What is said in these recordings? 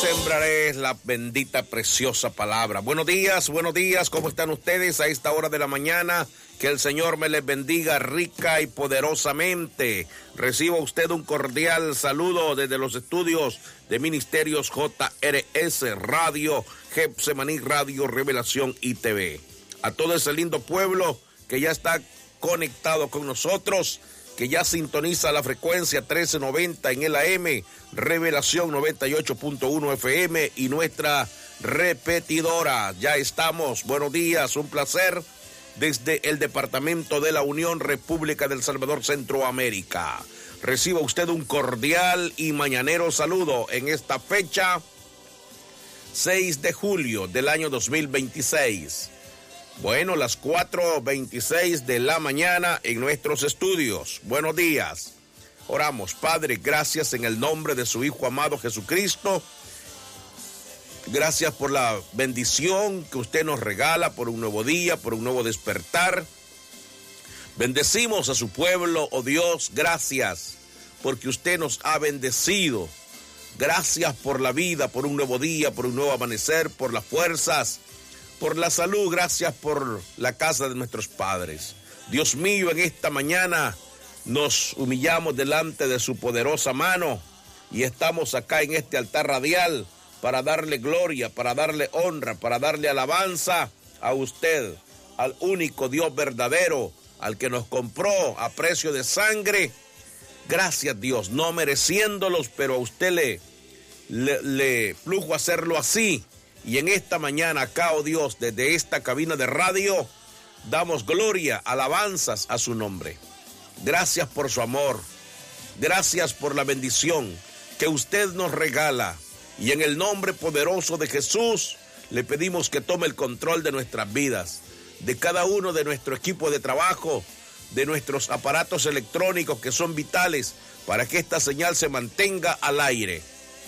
sembraré la bendita, preciosa palabra. Buenos días, ¿cómo están ustedes a esta hora de la mañana? Que el Señor me les bendiga rica y poderosamente. Reciba usted un cordial saludo desde los estudios de Ministerios JRS Radio, Getsemaní Radio, Revelación y TV. A todo ese lindo pueblo que ya está conectado con nosotros, que ya sintoniza la frecuencia 1390 en el AM, Revelación 98.1 FM y nuestra repetidora. Ya estamos, buenos días, un placer desde el Departamento de la Unión, República del Salvador, Centroamérica. Reciba usted un cordial y mañanero saludo en esta fecha, 6 de julio del año 2026. Bueno, las 4:26 de la mañana en nuestros estudios. Buenos días. Oramos, Padre, gracias en el nombre de su Hijo amado Jesucristo. Gracias por la bendición que usted nos regala, por un nuevo día, por un nuevo despertar. Bendecimos a su pueblo, oh Dios, gracias porque usted nos ha bendecido. Gracias por la vida, por un nuevo día, por un nuevo amanecer, por las fuerzas, por la salud, gracias por la casa de nuestros padres. Dios mío, en esta mañana nos humillamos delante de su poderosa mano y estamos acá en este altar radial para darle gloria, para darle honra, para darle alabanza a usted, al único Dios verdadero, al que nos compró a precio de sangre. Gracias, Dios, no mereciéndolos, pero a usted le plugo hacerlo así. Y en esta mañana acá, oh Dios, desde esta cabina de radio, damos gloria, alabanzas a su nombre. Gracias por su amor, gracias por la bendición que usted nos regala. Y en el nombre poderoso de Jesús, le pedimos que tome el control de nuestras vidas, de cada uno de nuestro equipo de trabajo, de nuestros aparatos electrónicos que son vitales para que esta señal se mantenga al aire.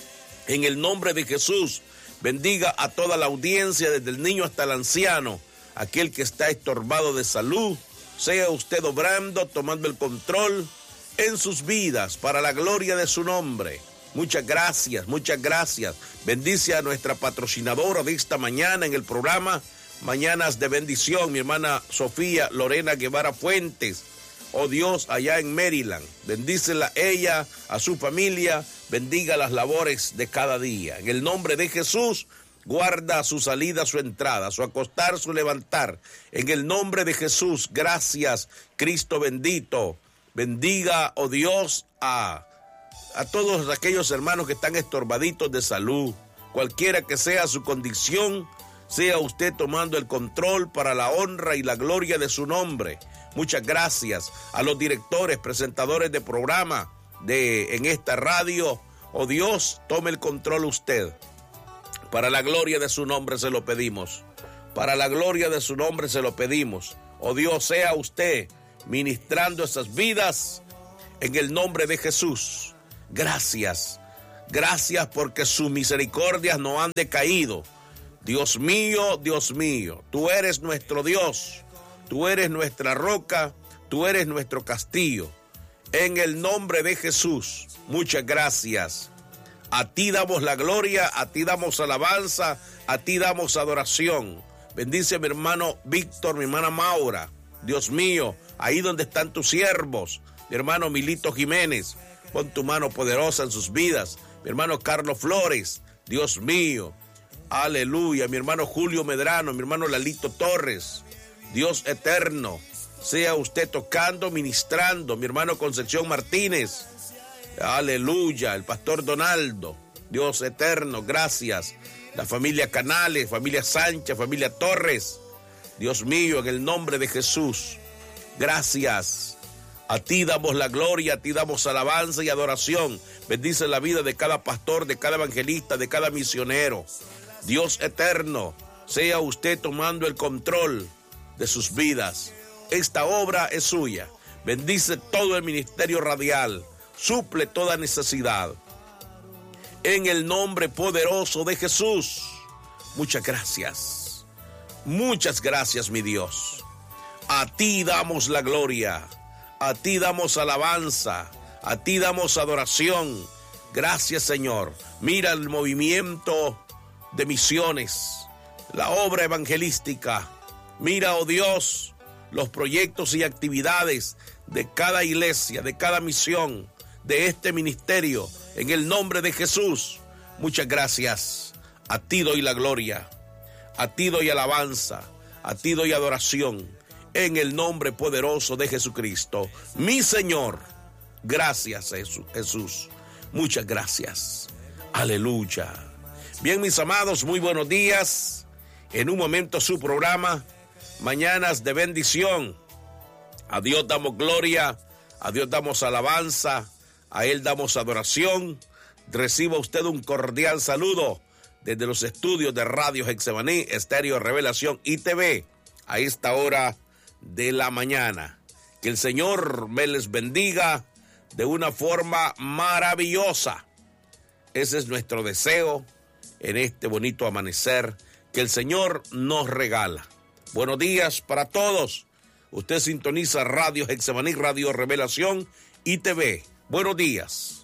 En el nombre de Jesús, bendiga a toda la audiencia, desde el niño hasta el anciano, aquel que está estorbado de salud. Sea usted obrando, tomando el control en sus vidas para la gloria de su nombre. Muchas gracias, muchas gracias. Bendice a nuestra patrocinadora de esta mañana en el programa Mañanas de Bendición, mi hermana Sofía Lorena Guevara Fuentes. Oh Dios, allá en Maryland, bendícela ella, a su familia, bendiga las labores de cada día. En el nombre de Jesús, guarda su salida, su entrada, su acostar, su levantar. En el nombre de Jesús, gracias, Cristo bendito. Bendiga, oh Dios, a todos aquellos hermanos que están estorbaditos de salud. Cualquiera que sea su condición, sea usted tomando el control para la honra y la gloria de su nombre. Muchas gracias a los directores, presentadores de programa en esta radio. Oh Dios, tome el control usted. Para la gloria de su nombre se lo pedimos. Para la gloria de su nombre se lo pedimos. Oh Dios, sea usted ministrando esas vidas en el nombre de Jesús. Gracias. Gracias porque sus misericordias no han decaído. Dios mío, tú eres nuestro Dios. Tú eres nuestra roca, tú eres nuestro castillo. En el nombre de Jesús, muchas gracias. A ti damos la gloria, a ti damos alabanza, a ti damos adoración. Bendice a mi hermano Víctor, mi hermana Maura. Dios mío, ahí donde están tus siervos, mi hermano Milito Jiménez, pon tu mano poderosa en sus vidas. Mi hermano Carlos Flores, Dios mío, aleluya. Mi hermano Julio Medrano, mi hermano Lalito Torres. Dios eterno, sea usted tocando, ministrando. Mi hermano Concepción Martínez, aleluya. El pastor Donaldo, Dios eterno, gracias. La familia Canales, familia Sánchez, familia Torres. Dios mío, en el nombre de Jesús, gracias. A ti damos la gloria, a ti damos alabanza y adoración. Bendice la vida de cada pastor, de cada evangelista, de cada misionero. Dios eterno, sea usted tomando el control de sus vidas. Esta obra es suya. Bendice todo el ministerio radial. Suple toda necesidad. En el nombre poderoso de Jesús. Muchas gracias. Muchas gracias, mi Dios. A ti damos la gloria. A ti damos alabanza. A ti damos adoración. Gracias, Señor. Mira el movimiento de misiones, la obra evangelística. Mira, oh Dios, los proyectos y actividades de cada iglesia, de cada misión, de este ministerio, en el nombre de Jesús. Muchas gracias. A ti doy la gloria, a ti doy alabanza, a ti doy adoración, en el nombre poderoso de Jesucristo, mi Señor. Gracias, Jesús. Muchas gracias. Aleluya. Bien, mis amados, muy buenos días. En un momento su programa, Mañanas de Bendición. A Dios damos gloria, a Dios damos alabanza, a Él damos adoración. Reciba usted un cordial saludo desde los estudios de Radio Getsemaní, Estéreo Revelación ITV, a esta hora de la mañana. Que el Señor me les bendiga de una forma maravillosa. Ese es nuestro deseo en este bonito amanecer que el Señor nos regala. Buenos días para todos. Usted sintoniza Radio Getsemaní, Radio Revelación ITV. Buenos días.